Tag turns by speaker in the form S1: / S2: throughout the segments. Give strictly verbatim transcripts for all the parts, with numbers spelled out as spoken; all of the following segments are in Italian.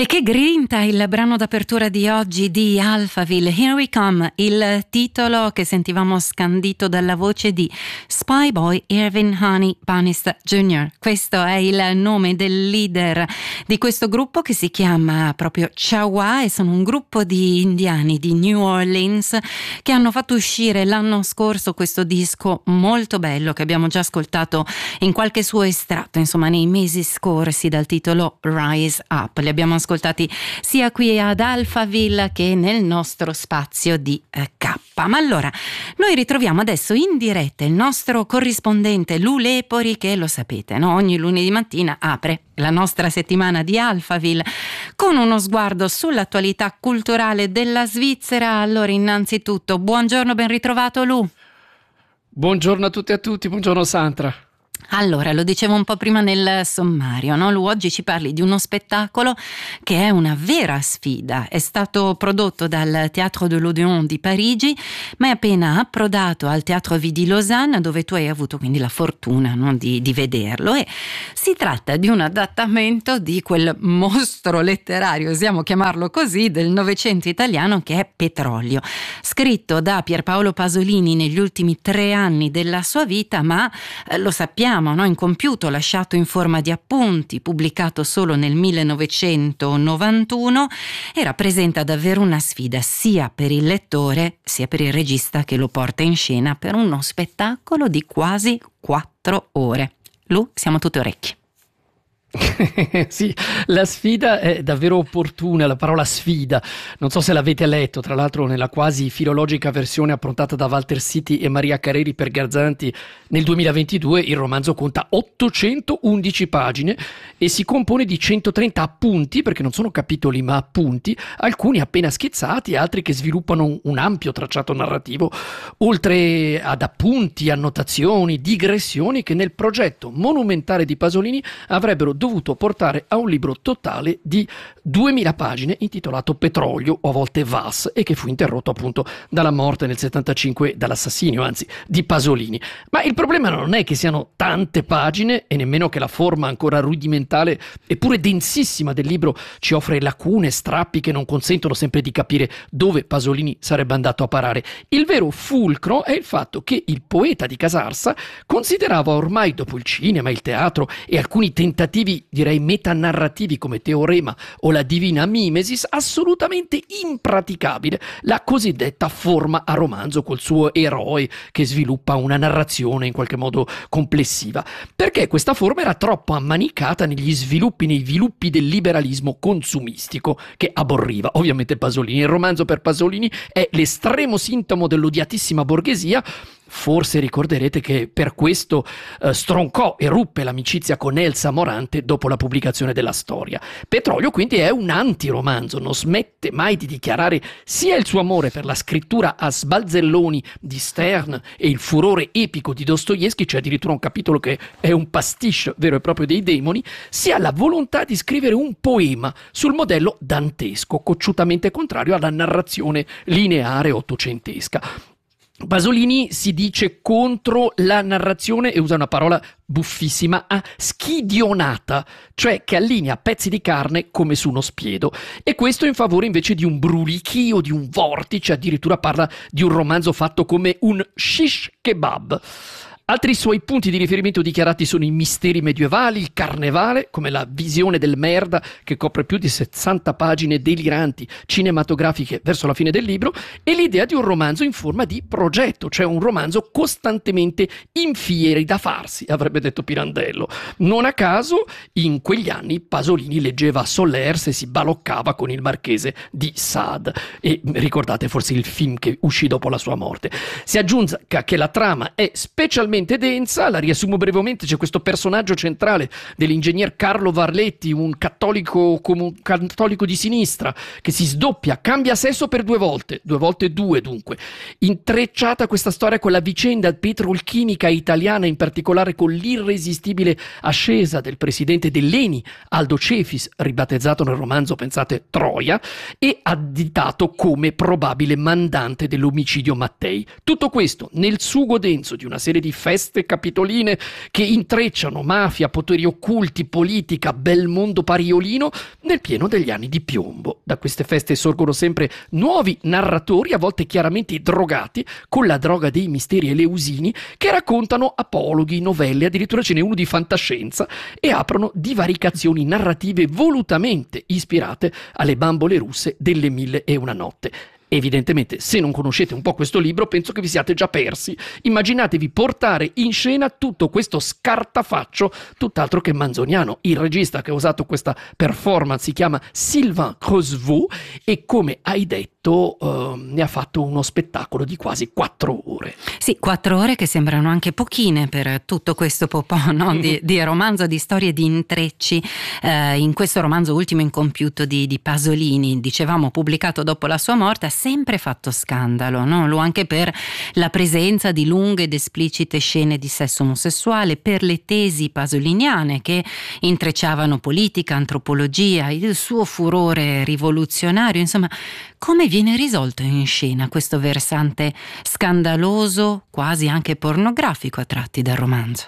S1: E che grinta il brano d'apertura di oggi di Alphaville, Here We Come, il titolo che sentivamo scandito dalla voce di Spy Boy Irving Honey Bannister junior Questo è il nome del leader di questo gruppo che si chiama proprio Chawa e sono un gruppo di indiani di New Orleans che hanno fatto uscire l'anno scorso questo disco molto bello che abbiamo già ascoltato in qualche suo estratto, insomma nei mesi scorsi, dal titolo Rise Up. Li abbiamo ascoltati sia qui ad Alphaville che nel nostro spazio di eh, K. Ma allora, noi ritroviamo adesso in diretta il nostro corrispondente Lu Lepori, che lo sapete, no? Ogni lunedì mattina apre la nostra settimana di Alphaville con uno sguardo sull'attualità culturale della Svizzera. Allora, innanzitutto, buongiorno, ben ritrovato Lu.
S2: Buongiorno a tutti e a tutti, buongiorno Sandra.
S1: Allora, lo dicevo un po' prima nel sommario, no? Lu, oggi ci parli di uno spettacolo che è una vera sfida. È stato prodotto dal Théâtre de l'Odéon di Parigi, ma è appena approdato al Théâtre Vie di Lausanne, dove tu hai avuto quindi la fortuna, no? di, di vederlo. E si tratta di un adattamento di quel mostro letterario, osiamo chiamarlo così, del Novecento italiano, che è Petrolio, scritto da Pierpaolo Pasolini negli ultimi tre anni della sua vita, ma eh, lo sappiamo, no? Incompiuto, lasciato in forma di appunti, pubblicato solo nel millenovecentonovantuno, e rappresenta davvero una sfida sia per il lettore sia per il regista che lo porta in scena per uno spettacolo di quasi quattro ore. Lu, siamo tutti orecchi.
S2: Sì, la sfida è davvero opportuna, la parola sfida. Non so se l'avete letto, tra l'altro nella quasi filologica versione approntata da Walter Citi e Maria Careri per Garzanti nel duemilaventidue, il romanzo conta ottocentoundici pagine e si compone di centotrenta appunti, perché non sono capitoli ma appunti, alcuni appena schizzati, altri che sviluppano un ampio tracciato narrativo, oltre ad appunti, annotazioni, digressioni che nel progetto monumentale di Pasolini avrebbero dovuto portare a un libro totale di duemila pagine intitolato Petrolio, o a volte V A S, e che fu interrotto appunto dalla morte nel settantacinque, dall'assassinio anzi di Pasolini. Ma il problema non è che siano tante pagine e nemmeno che la forma ancora rudimentale eppure densissima del libro ci offre lacune, strappi che non consentono sempre di capire dove Pasolini sarebbe andato a parare. Il vero fulcro è il fatto che il poeta di Casarsa considerava ormai, dopo il cinema, il teatro e alcuni tentativi direi metanarrativi come Teorema o la Divina Mimesis, assolutamente impraticabile la cosiddetta forma a romanzo col suo eroe che sviluppa una narrazione in qualche modo complessiva, perché questa forma era troppo ammanicata negli sviluppi, nei viluppi del liberalismo consumistico che aborriva ovviamente Pasolini. Il romanzo per Pasolini è l'estremo sintomo dell'odiatissima borghesia. Forse ricorderete che per questo eh, stroncò e ruppe l'amicizia con Elsa Morante dopo la pubblicazione della storia. Petrolio quindi è un antiromanzo, non smette mai di dichiarare sia il suo amore per la scrittura a sbalzelloni di Stern e il furore epico di Dostoevskij, c'è addirittura un capitolo che è un pastiche vero e proprio dei demoni, sia la volontà di scrivere un poema sul modello dantesco, cocciutamente contrario alla narrazione lineare ottocentesca. Pasolini si dice contro la narrazione, e usa una parola buffissima, a schidionata, cioè che allinea pezzi di carne come su uno spiedo, e questo in favore invece di un brulichio, di un vortice, addirittura parla di un romanzo fatto come un shish kebab. Altri suoi punti di riferimento dichiarati sono i misteri medievali, il carnevale, come la visione del merda che copre più di sessanta pagine deliranti cinematografiche verso la fine del libro, e l'idea di un romanzo in forma di progetto, cioè un romanzo costantemente in fieri da farsi, avrebbe detto Pirandello. Non a caso in quegli anni Pasolini leggeva Solers e si baloccava con il Marchese di Sade, e ricordate forse il film che uscì dopo la sua morte. Si aggiunga che la trama è specialmente densa, la riassumo brevemente. C'è questo personaggio centrale dell'ingegner Carlo Varletti, un cattolico, un cattolico di sinistra che si sdoppia, cambia sesso per due volte, due volte due dunque. Intrecciata questa storia con la vicenda petrolchimica italiana, in particolare con l'irresistibile ascesa del presidente dell'Eni, Aldo Cefis, ribattezzato nel romanzo, pensate, Troia, e additato come probabile mandante dell'omicidio Mattei. Tutto questo nel sugo denso di una serie di feste capitoline che intrecciano mafia, poteri occulti, politica, bel mondo pariolino nel pieno degli anni di piombo. Da queste feste sorgono sempre nuovi narratori, a volte chiaramente drogati con la droga dei misteri eleusini, che raccontano apologhi, novelle, addirittura ce n'è uno di fantascienza, e aprono divaricazioni narrative volutamente ispirate alle bambole russe delle Mille e una notte. Evidentemente, se non conoscete un po' questo libro, penso che vi siate già persi. Immaginatevi portare in scena tutto questo scartafaccio, tutt'altro che manzoniano. Il regista che ha usato questa performance si chiama Sylvain Creusevaux e, come hai detto, eh, ne ha fatto uno spettacolo di quasi quattro ore.
S1: Sì, quattro ore che sembrano anche pochine per tutto questo popò, no? di, di romanzo, di storie, di intrecci. Eh, in questo romanzo ultimo incompiuto di, di Pasolini, dicevamo pubblicato dopo la sua morte, ha sempre fatto scandalo, no? Lo anche per la presenza di lunghe ed esplicite scene di sesso omosessuale, per le tesi pasoliniane che intrecciavano politica, antropologia, il suo furore rivoluzionario. Insomma, come viene risolto in scena questo versante scandaloso, quasi anche pornografico a tratti del romanzo?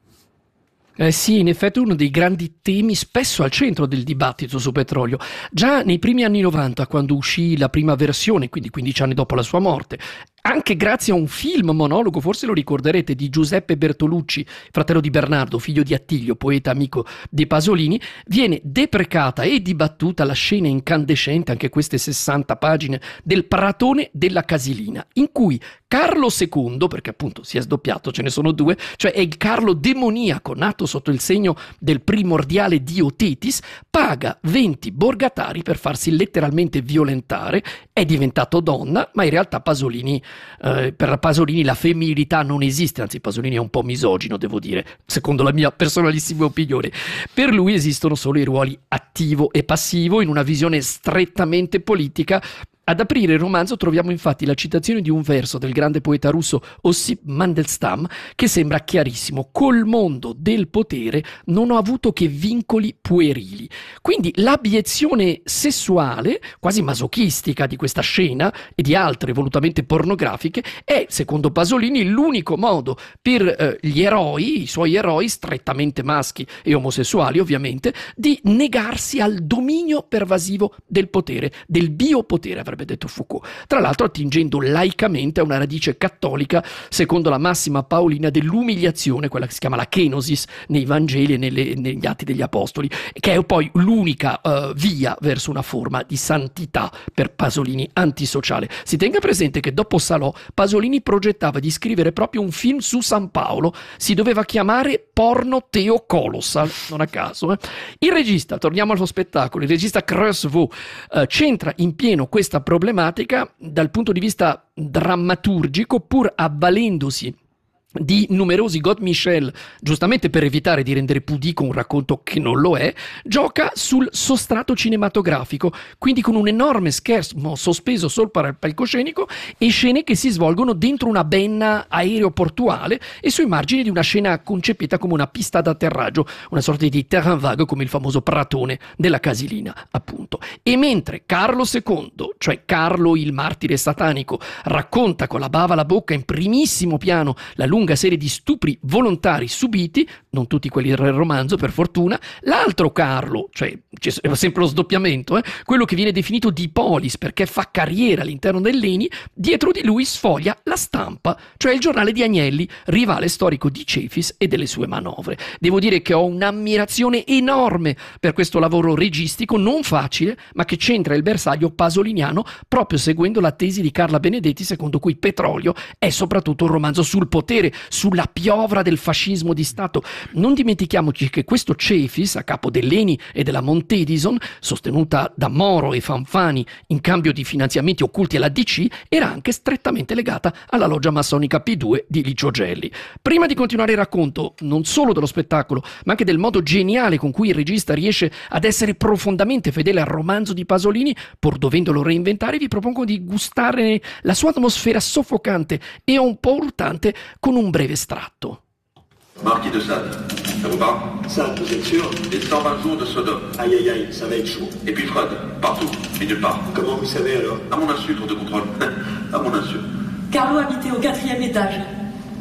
S2: Eh sì, in effetti è uno dei grandi temi spesso al centro del dibattito su petrolio. Già nei primi anni novanta, quando uscì la prima versione, quindi quindici anni dopo la sua morte, anche grazie a un film monologo, forse lo ricorderete, di Giuseppe Bertolucci, fratello di Bernardo, figlio di Attilio, poeta amico di Pasolini, viene deprecata e dibattuta la scena incandescente, anche queste sessanta pagine, del Pratone della Casilina, in cui Carlo secondo, perché appunto si è sdoppiato, ce ne sono due, cioè è il Carlo demoniaco nato sotto il segno del primordiale dio Tetis, paga venti borgatari per farsi letteralmente violentare, è diventato donna, ma in realtà Pasolini Eh, per Pasolini la femminilità non esiste, anzi Pasolini è un po' misogino, devo dire, secondo la mia personalissima opinione. Per lui esistono solo i ruoli attivo e passivo in una visione strettamente politica. Ad aprire il romanzo troviamo infatti la citazione di un verso del grande poeta russo Ossip Mandelstam che sembra chiarissimo: col mondo del potere non ho avuto che vincoli puerili. Quindi l'abiezione sessuale, quasi masochistica, di questa scena e di altre volutamente pornografiche è, secondo Pasolini, l'unico modo per eh, gli eroi, i suoi eroi strettamente maschi e omosessuali ovviamente, di negarsi al dominio pervasivo del potere, del biopotere, avrebbe detto Foucault, tra l'altro attingendo laicamente a una radice cattolica secondo la massima paolina dell'umiliazione, quella che si chiama la kenosis nei Vangeli e nelle, negli Atti degli Apostoli, che è poi l'unica uh, via verso una forma di santità per Pasolini antisociale. Si tenga presente che dopo Salò Pasolini progettava di scrivere proprio un film su San Paolo, si doveva chiamare Porno Teo Colossal, non a caso. Eh? Il regista, torniamo allo spettacolo, il regista Creusevaux uh, centra in pieno questa problematica dal punto di vista drammaturgico, pur avvalendosi di numerosi God Michel, giustamente per evitare di rendere pudico un racconto che non lo è, gioca sul sostrato cinematografico, quindi con un enorme schermo sospeso sopra il palcoscenico e scene che si svolgono dentro una benna aeroportuale e sui margini di una scena concepita come una pista d'atterraggio, una sorta di terrain vague come il famoso Pratone della Casilina, appunto. E mentre Carlo secondo, cioè Carlo il martire satanico, racconta con la bava alla bocca in primissimo piano la lunga serie di stupri volontari subiti, non tutti quelli del romanzo per fortuna, l'altro Carlo, cioè c'è sempre lo sdoppiamento, eh, quello che viene definito di polis perché fa carriera all'interno dell'E N I, dietro di lui sfoglia La Stampa, cioè il giornale di Agnelli, rivale storico di Cefis e delle sue manovre. Devo dire che ho un'ammirazione enorme per questo lavoro registico non facile, ma che centra il bersaglio pasoliniano proprio seguendo la tesi di Carla Benedetti, secondo cui Petrolio è soprattutto un romanzo sul potere, sulla piovra del fascismo di Stato. Non dimentichiamoci che questo Cefis, a capo dell'E N I e della Montedison, sostenuta da Moro e Fanfani in cambio di finanziamenti occulti alla D C, era anche strettamente legata alla loggia massonica P due di Licio Gelli. Prima di continuare il racconto, non solo dello spettacolo, ma anche del modo geniale con cui il regista riesce ad essere profondamente fedele al romanzo di Pasolini, pur dovendolo reinventare, vi propongo di gustare la sua atmosfera soffocante e un po' urtante con un breve estratto.
S3: Marquis de Sade, ça vous parle?
S4: Sade, vous êtes sûr?
S3: Les cent vingt jours de Sodome.
S4: Aïe aïe aïe, ça va être chaud.
S3: Et puis Freud, partout, et nulle part.
S4: Comment vous savez alors?
S3: À mon insu, tour de contrôle. À mon insu.
S5: Carlo habitait au quatrième étage.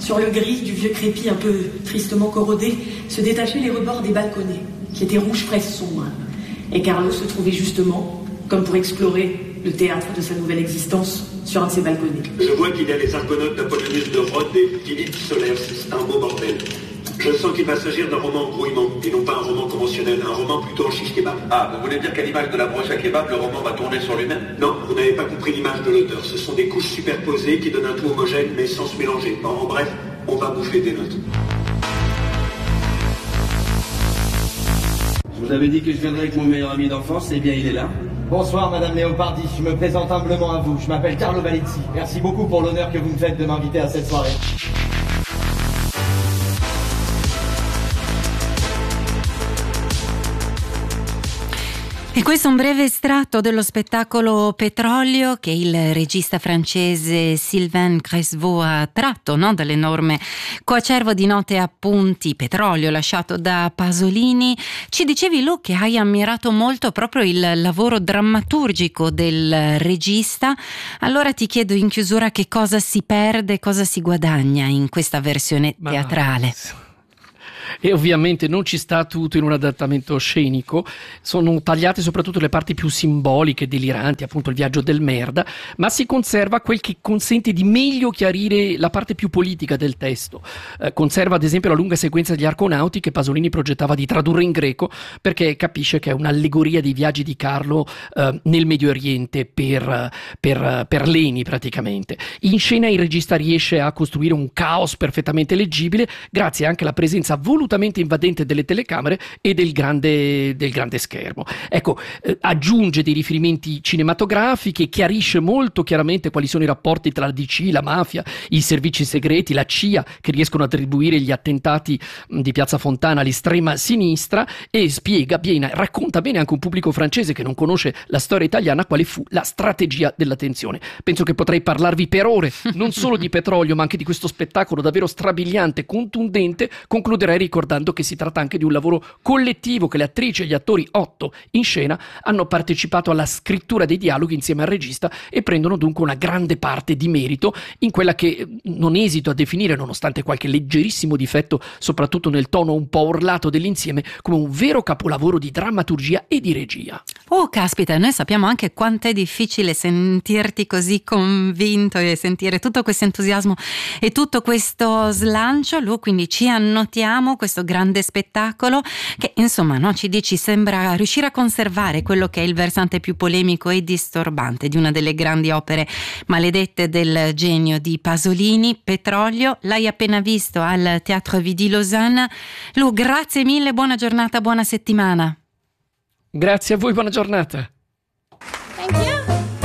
S5: Sur le gris du vieux crépi un peu tristement corrodé se détachaient les rebords des balconnets, qui étaient rouges presque sombres. Et Carlo se trouvait justement, comme pour explorer le théâtre de sa nouvelle existence, sur un de ces balconnets.
S4: Je vois qu'il y a les argonautes d'Apollonius de Rhodes et Philippe Solers. C'est un beau bordel. Je sens qu'il va s'agir d'un roman en grouillement, et non pas un roman conventionnel, un roman plutôt en chiche kebab.
S3: Ah, vous voulez dire qu'à l'image de la broche à kebab, le roman va tourner sur lui-même?
S4: Non, vous n'avez pas compris l'image de l'auteur. Ce sont des couches superposées qui donnent un tout homogène, mais sans se mélanger. En, en bref, on va bouffer des notes.
S6: Je vous avais dit que je viendrais avec mon meilleur ami d'enfance, eh bien il est là.
S7: Bonsoir Madame Léopardi, je me présente humblement à vous. Je m'appelle Carlo Valizzi. Merci beaucoup pour l'honneur que vous me faites de m'inviter à cette soirée.
S1: E questo è un breve estratto dello spettacolo Petrolio che il regista francese Sylvain Cresvaux ha tratto, no, dall'enorme coacervo di note e appunti Petrolio lasciato da Pasolini. Ci dicevi, Lu, che hai ammirato molto proprio il lavoro drammaturgico del regista. Allora ti chiedo in chiusura che cosa si perde, cosa si guadagna in questa versione teatrale.
S2: Ma... E ovviamente non ci sta tutto in un adattamento scenico, sono tagliate soprattutto le parti più simboliche, deliranti, appunto il viaggio del merda, ma si conserva quel che consente di meglio chiarire la parte più politica del testo. Eh, conserva ad esempio la lunga sequenza degli Arconauti che Pasolini progettava di tradurre in greco, perché capisce che è un'allegoria dei viaggi di Carlo eh, nel Medio Oriente per, per, per Leni praticamente. In scena il regista riesce a costruire un caos perfettamente leggibile grazie anche alla presenza volutamente invadente delle telecamere e del grande, del grande schermo. Ecco, eh, aggiunge dei riferimenti cinematografici e chiarisce molto chiaramente quali sono i rapporti tra la D C, la mafia, i servizi segreti, la C I A, che riescono ad attribuire gli attentati mh, di Piazza Fontana all'estrema sinistra, e spiega bene, racconta bene anche un pubblico francese che non conosce la storia italiana quale fu la strategia della tensione. Penso che potrei parlarvi per ore, non solo di Petrolio, ma anche di questo spettacolo davvero strabiliante, contundente. Concluderei ricordando che si tratta anche di un lavoro collettivo, che le attrici e gli attori, otto in scena, hanno partecipato alla scrittura dei dialoghi insieme al regista e prendono dunque una grande parte di merito in quella che non esito a definire, nonostante qualche leggerissimo difetto, soprattutto nel tono un po' urlato dell'insieme, come un vero capolavoro di drammaturgia e di regia.
S1: Oh caspita, noi sappiamo anche quanto è difficile sentirti così convinto e sentire tutto questo entusiasmo e tutto questo slancio, Lu, quindi ci annotiamo questo grande spettacolo che insomma, no, ci dici, sembra riuscire a conservare quello che è il versante più polemico e disturbante di una delle grandi opere maledette del genio di Pasolini. Petrolio, l'hai appena visto al Théâtre Vie di Lausanne. Lu, grazie mille, buona giornata, buona settimana.
S2: Grazie a voi, buona giornata.